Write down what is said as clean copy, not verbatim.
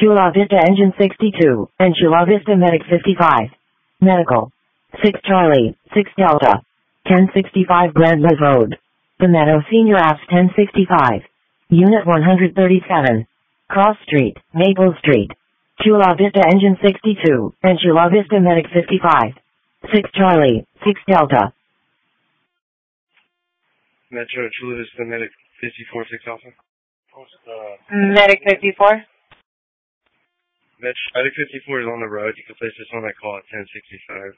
Chula Vista Engine 62, and Chula Vista Medic 55. Medical. 6 Charlie, 6 Delta. 1065 Grand Live Road. The Meadow Senior Apps 1065. Unit 137. Cross Street, Maple Street. Chula Vista Engine 62, and Chula Vista Medic 55. 6 Charlie, 6 Delta. Metro Chula Vista Medic 54, 6 Alpha. Medic 54? Medic 54 is on the road. You can place this on that call at 1065.